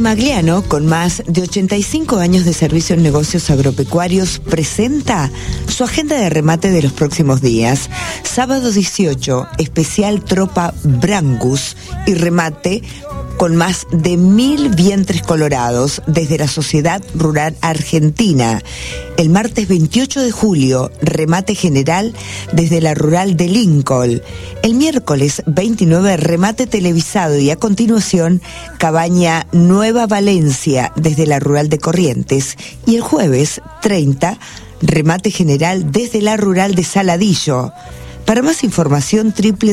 Magliano, con más de 85 años de servicio en negocios agropecuarios, presenta su agenda de remate de los próximos días. Sábado 18, especial Tropa Brangus y remate con más de 1000 vientres colorados desde la Sociedad Rural Argentina. El martes 28 de julio, remate general desde la Rural de Lincoln. El miércoles 29, remate televisado y a continuación, Cabaña Nueva Valencia desde la Rural de Corrientes. Y el jueves 30, remate general desde la Rural de Saladillo. Para más información,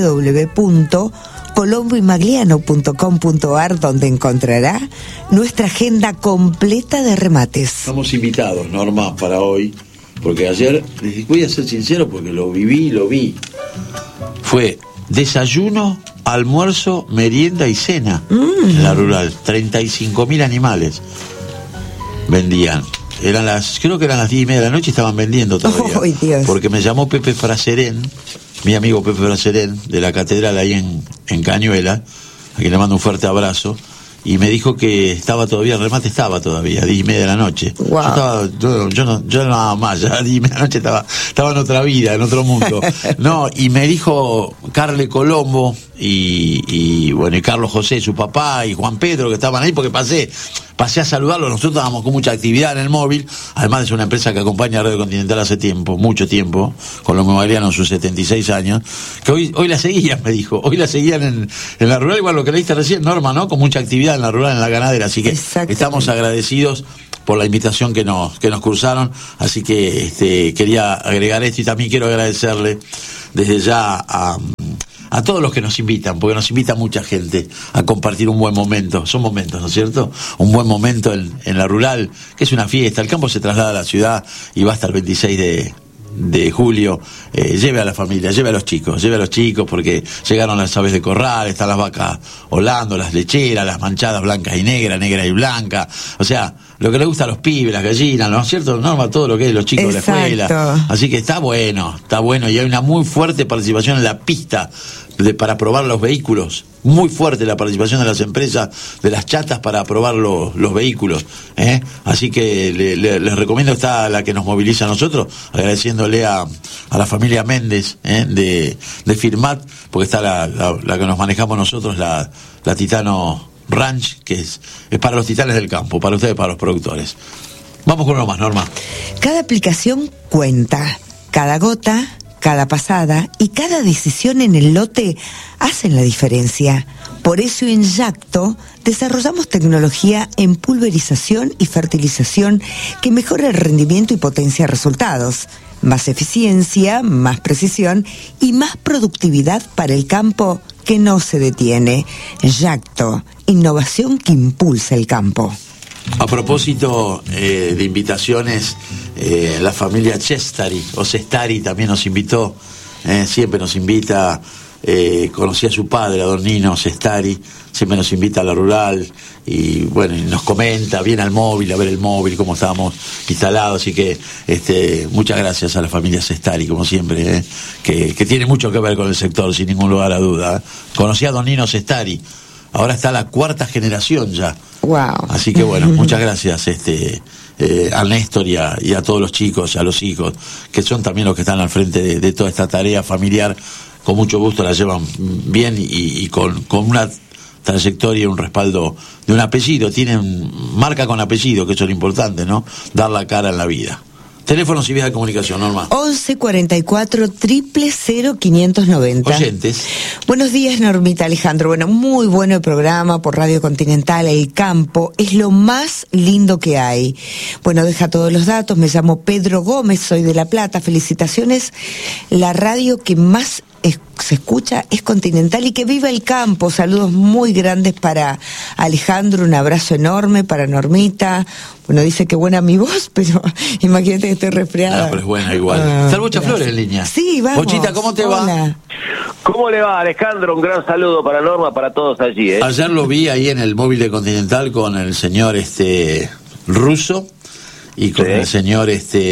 www.colomboymagliano.com.ar, donde encontrará nuestra agenda completa de remates. Estamos invitados, Norma, para hoy, porque ayer, voy a ser sincero porque lo vi. Fue desayuno, almuerzo, merienda y cena en la Rural. 35.000 animales vendían. Creo que eran las 10:30 de la noche y estaban vendiendo todavía. ¡Oh, Dios! Porque me llamó Pepe Fraserén, mi amigo Pepe Fraserén, de la catedral ahí en Cañuela, a quien le mando un fuerte abrazo, y me dijo que estaba todavía, el remate estaba todavía, 10:30 de la noche. Wow. Yo no nada más, ya a 10:30 de la noche estaba en otra vida, en otro mundo. No, y me dijo Carle Colombo y Carlos José, su papá, y Juan Pedro, que estaban ahí, porque pasé a saludarlos. Nosotros estábamos con mucha actividad en el móvil, además es una empresa que acompaña a Radio Continental hace tiempo, mucho tiempo, Colombo Magliano en sus 76 años, que hoy la seguían, me dijo, hoy la seguían en la Rural, igual lo que leíste recién, Norma, ¿no? Con mucha actividad en la Rural, en la ganadera, así que estamos agradecidos por la invitación que nos cruzaron, así que quería agregar esto, y también quiero agradecerle desde ya a todos los que nos invitan, porque nos invita mucha gente a compartir un buen momento. Son momentos, ¿no es cierto? Un buen momento en la Rural, que es una fiesta. El campo se traslada a la ciudad y va hasta el 26 de julio. Lleve a la familia, lleve a los chicos, porque llegaron las aves de corral, están las vacas holando, las lecheras, las manchadas blancas y negras, negra y blanca. O sea, lo que le gusta a los pibes, las gallinas, ¿no es cierto, Norma? Todo lo que es los chicos de la escuela. Así que está bueno, y hay una muy fuerte participación en la pista para probar los vehículos. Muy fuerte la participación de las empresas, de las chatas, para probar los vehículos, Así que les recomiendo, está la que nos moviliza a nosotros, agradeciéndole a la familia Méndez, de Firmat, porque está la que nos manejamos nosotros, la Titano Ranch, que es para los titanes del campo, para ustedes, para los productores. Vamos con uno más, Norma. Cada aplicación cuenta, cada gota, cada pasada y cada decisión en el lote hacen la diferencia. Por eso en Yacto desarrollamos tecnología en pulverización y fertilización que mejora el rendimiento y potencia resultados. Más eficiencia, más precisión y más productividad para el campo que no se detiene. Yacto, innovación que impulsa el campo. A propósito de invitaciones, la familia Cestari también nos invitó, siempre nos invita. Conocí a su padre, a don Nino Cestari, siempre nos invita a la Rural y bueno, y nos comenta, viene al móvil, a ver el móvil, cómo estábamos instalados, así que muchas gracias a la familia Cestari, como siempre, que tiene mucho que ver con el sector, sin ningún lugar a duda. Conocí a don Nino Cestari, ahora está la 4ª generación ya. Wow. Así que bueno, muchas gracias a Néstor y a todos los chicos, a los hijos, que son también los que están al frente de toda esta tarea familiar. Con mucho gusto la llevan bien y con una trayectoria y un respaldo de un apellido. Tienen marca con apellido, que eso es lo importante, ¿no? Dar la cara en la vida. Teléfonos y vías de comunicación, Norma. 11 44 000 590. Oyentes. Buenos días, Normita, Alejandro. Bueno, muy bueno el programa por Radio Continental. El campo es lo más lindo que hay. Bueno, deja todos los datos. Me llamo Pedro Gómez, soy de La Plata. Felicitaciones. La radio que más se escucha es Continental y que viva el campo. Saludos muy grandes para Alejandro, un abrazo enorme para Normita. Bueno, dice que buena mi voz, pero imagínate que estoy resfriada. No, pero es buena igual. Está el Bocha Flores en línea. Sí, vamos. Bochita, ¿cómo te va? ¿Cómo le va, Alejandro? Un gran saludo para Norma, para todos allí, Ayer lo vi ahí en el móvil de Continental con el señor Russo y con el señor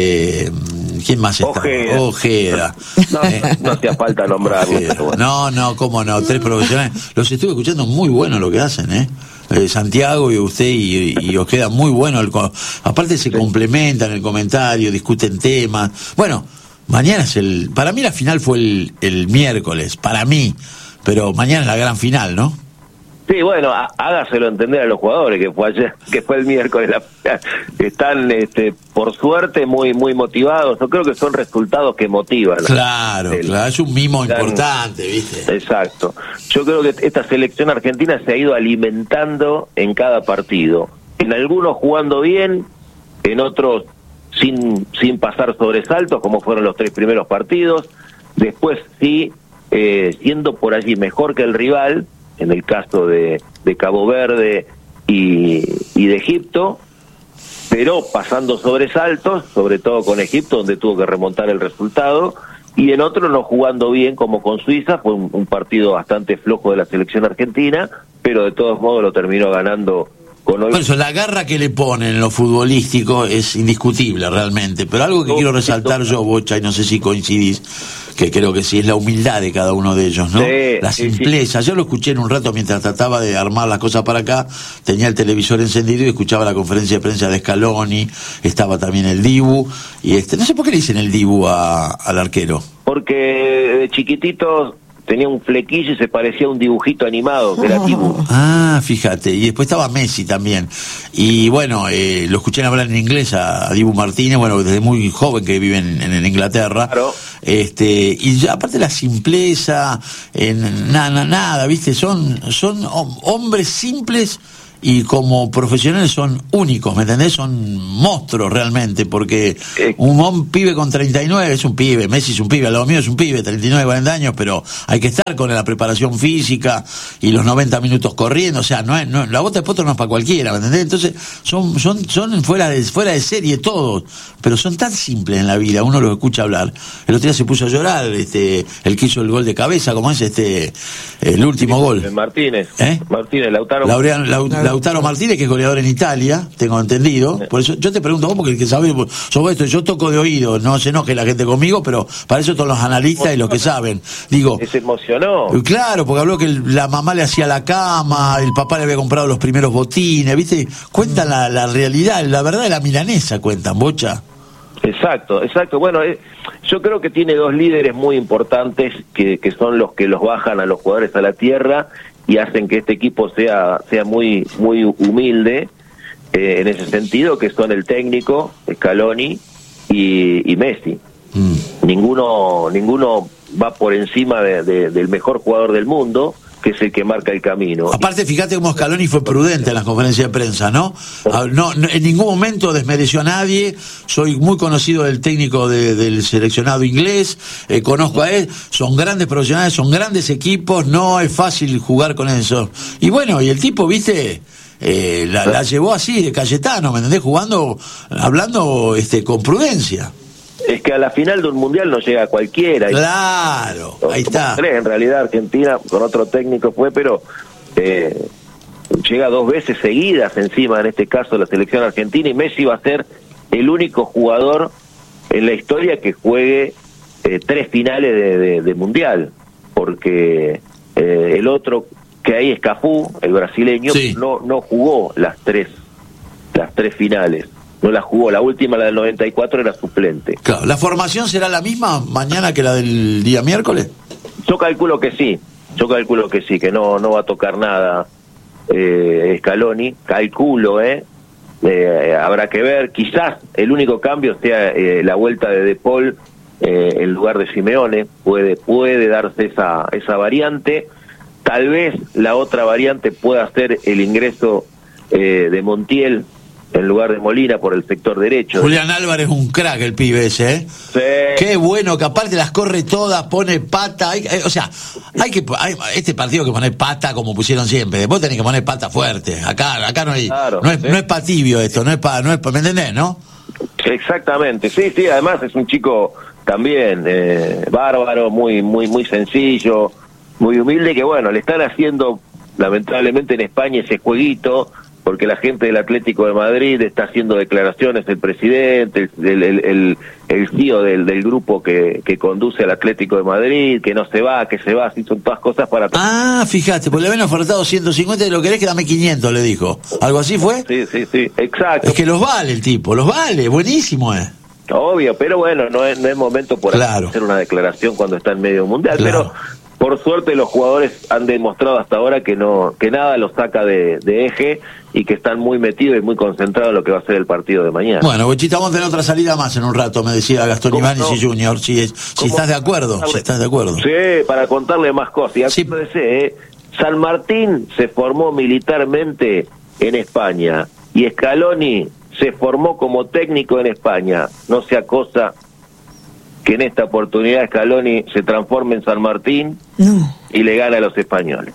¿quién más está? Ojeda. No hacía falta nombrarlo. No, cómo no, 3 profesionales. Los estuve escuchando, muy bueno lo que hacen, Santiago y usted, y os queda muy bueno. Aparte se complementan el comentario, discuten temas. Bueno, mañana para mí la final fue el miércoles, para mí, pero mañana es la gran final, ¿no? Sí, bueno, hágaselo entender a los jugadores que fue ayer, que fue el miércoles. Están, por suerte, muy motivados. Yo creo que son resultados que motivan. Claro, es un mimo importante, ¿viste? Exacto. Yo creo que esta selección argentina se ha ido alimentando en cada partido. En algunos jugando bien, en otros sin pasar sobresaltos, como fueron los 3 primeros partidos. Después sí, siendo por allí mejor que el rival, en el caso de Cabo Verde y de Egipto, pero pasando sobresaltos, sobre todo con Egipto, donde tuvo que remontar el resultado, y en otro no jugando bien, como con Suiza. Fue un partido bastante flojo de la selección argentina, pero de todos modos lo terminó ganando con Por eso, la garra que le ponen en lo futbolístico es indiscutible realmente, pero algo que quiero resaltar yo, Bocha, y no sé si coincidís, que creo que sí, es la humildad de cada uno de ellos, ¿no? Sí, la simpleza. Sí. Yo lo escuché en un rato mientras trataba de armar las cosas para acá, tenía el televisor encendido y escuchaba la conferencia de prensa de Scaloni, estaba también el Dibu, y no sé por qué le dicen el Dibu al arquero. Porque de chiquitito tenía un flequillo y se parecía a un dibujito animado, que era Dibu. Ah, fíjate, y después estaba Messi también. Y bueno, lo escuché hablar en inglés a Dibu Martínez, bueno, desde muy joven que vive en Inglaterra. Claro. Y ya, aparte la simpleza, nada, ¿viste? Son hombres simples y como profesionales son únicos, ¿me entendés? Son monstruos realmente, porque un pibe con 39 es un pibe, Messi es un pibe, al lado mío es un pibe, 39, 40 años, pero hay que estar con la preparación física y los 90 minutos corriendo, o sea, la bota de potro no es para cualquiera, ¿me entendés? Entonces son fuera de serie todos, pero son tan simples en la vida, uno los escucha hablar. El otro día se puso a llorar, el que hizo el gol de cabeza, como es el último gol. Martínez, Lautaro Martínez, que es goleador en Italia, tengo entendido. Por eso yo te pregunto vos, porque el que sabe sobre esto, yo toco de oído, no se enoje la gente conmigo, pero para eso todos los analistas y los que saben. Digo, se emocionó. Claro, porque habló que la mamá le hacía la cama, el papá le había comprado los primeros botines, ¿viste? Cuentan la realidad, la verdad de la milanesa, cuentan, Bocha. Exacto. Bueno, yo creo que tiene 2 líderes muy importantes que son los que los bajan a los jugadores a la tierra y hacen que este equipo sea muy humilde en ese sentido, que son el técnico, Scaloni y Messi. Ninguno va por encima del mejor jugador del mundo, que es el que marca el camino. Aparte, fíjate cómo Scaloni fue prudente en las conferencias de prensa, ¿no? No, en ningún momento desmereció a nadie. Soy muy conocido del técnico del seleccionado inglés, conozco a él, son grandes profesionales, son grandes equipos, no es fácil jugar con eso. Y bueno, y el tipo, ¿viste? La llevó así, de Cayetano, ¿me entendés? Hablando con prudencia. Es que a la final de un mundial no llega cualquiera. Claro, ahí está. En realidad Argentina con otro técnico fue, pero llega 2 veces seguidas encima, en este caso la selección argentina, y Messi va a ser el único jugador en la historia que juegue 3 finales de mundial, porque el otro que ahí es Cafú, el brasileño, sí, no jugó las tres finales. No la jugó, la última, la del 94, era suplente. Claro, ¿la formación será la misma mañana que la del día miércoles? Yo calculo que sí, que no va a tocar nada Scaloni, calculo, habrá que ver, quizás el único cambio sea la vuelta de De Paul en lugar de Simeone, puede darse esa variante. Tal vez la otra variante pueda ser el ingreso de Montiel en lugar de Molina por el sector derecho. Julián Álvarez es un crack, el pibe ese, ¿eh? Sí. Qué bueno, que aparte las corre todas, pone pata, este partido hay que poner pata como pusieron siempre, después tenés que poner pata fuerte, acá no hay, claro, no es pa' tibio esto, no es pa', ¿me entendés, no? Exactamente, sí, además es un chico también bárbaro, muy sencillo, muy humilde, que bueno, le están haciendo lamentablemente en España ese jueguito porque la gente del Atlético de Madrid está haciendo declaraciones, el presidente, el CEO del grupo que conduce al Atlético de Madrid, que no se va, que se va, así son todas cosas para... Fíjate, porque le habían ofertado 150 y lo querés que dame 500, le dijo. ¿Algo así fue? Sí, exacto. Es que los vale el tipo, los vale, buenísimo es. Obvio, pero bueno, no es momento por hacer una declaración cuando está en medio mundial, pero por suerte los jugadores han demostrado hasta ahora que nada los saca de eje y que están muy metidos y muy concentrados en lo que va a ser el partido de mañana. Bueno, Bochita, vamos a tener otra salida más en un rato, me decía Gastón Ibáñez y Junior, si estás de acuerdo, Sí, para contarle más cosas. Y acuérdese, San Martín se formó militarmente en España y Scaloni se formó como técnico en España. No sea cosa que en esta oportunidad Scaloni se transforme en San Martín y le gane a los españoles.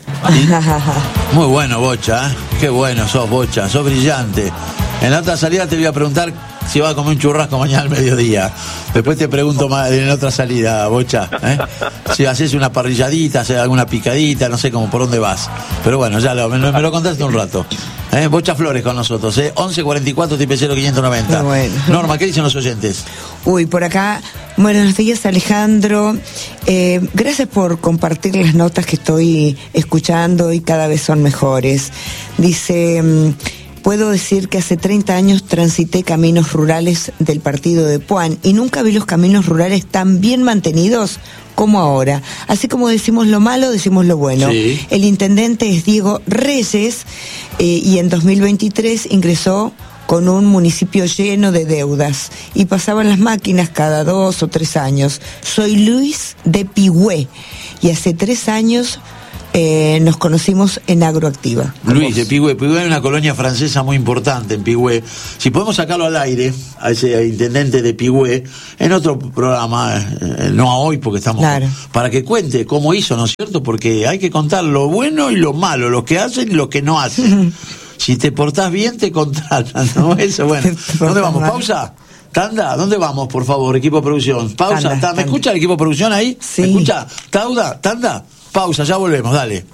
Muy bueno, Bocha, qué bueno sos, Bocha, sos brillante. En la otra salida te voy a preguntar si vas a comer un churrasco mañana al mediodía. Después te pregunto más en otra salida, Bocha, si haces una parrilladita, haces alguna picadita, no sé cómo, por dónde vas. Pero bueno, ya me lo contaste un rato. Bocha Flores con nosotros, 1144 TP 0590. Bueno. Norma, ¿qué dicen los oyentes? Uy, por acá, buenos días, Alejandro. Gracias por compartir las notas que estoy escuchando y cada vez son mejores. Dice, puedo decir que hace 30 años transité caminos rurales del partido de Puan y nunca vi los caminos rurales tan bien mantenidos como ahora. Así como decimos lo malo, decimos lo bueno. Sí. El intendente es Diego Reyes y en 2023 ingresó con un municipio lleno de deudas y pasaban las máquinas cada 2 o 3 años. Soy Luis de Pigüé y hace 3 años nos conocimos en Agroactiva. Luis de Pigüé. Pigüé es una colonia francesa muy importante en Pigüé. Si podemos sacarlo al aire, a ese intendente de Pigüé, en otro programa, no a hoy porque estamos... Claro. Para que cuente cómo hizo, ¿no es cierto? Porque hay que contar lo bueno y lo malo, lo que hacen y lo que no hacen. Si te portás bien, te contratan, ¿no? Eso, bueno. ¿Dónde vamos? ¿Pausa? ¿Tanda? ¿Dónde vamos, por favor, equipo de producción? Pausa. ¿Me escucha el equipo de producción ahí? Sí. ¿Me escucha? ¿Tanda? Pausa, ya volvemos, dale.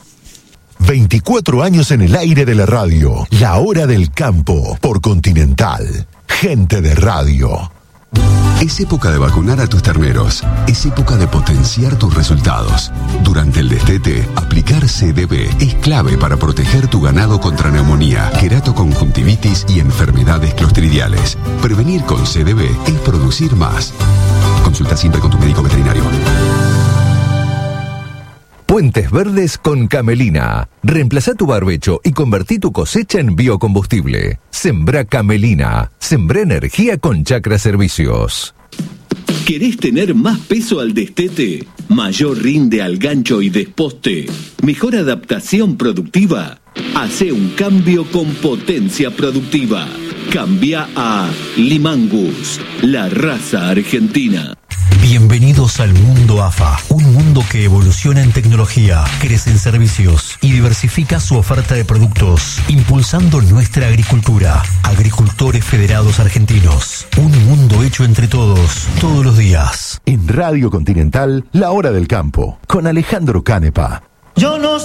24 años en el aire de la radio. La hora del campo por Continental. Gente de radio. Es época de vacunar a tus terneros. Es época de potenciar tus resultados. Durante el destete, aplicar CDB es clave para proteger tu ganado contra neumonía, queratoconjuntivitis y enfermedades clostridiales. Prevenir con CDB es producir más. Consulta siempre con tu médico veterinario. Puentes Verdes con Camelina. Reemplazá tu barbecho y convertí tu cosecha en biocombustible. Sembrá Camelina. Sembrá energía con Chacra Servicios. ¿Querés tener más peso al destete? ¿Mayor rinde al gancho y desposte? ¿Mejor adaptación productiva? Hacé un cambio con potencia productiva. Cambia a Limangus, la raza argentina. Bienvenidos al mundo AFA, un mundo que evoluciona en tecnología, crece en servicios y diversifica su oferta de productos, impulsando nuestra agricultura. Agricultores Federados Argentinos, un mundo hecho entre todos, todos los días. En Radio Continental, La Hora del Campo, con Alejandro Canepa. Yo no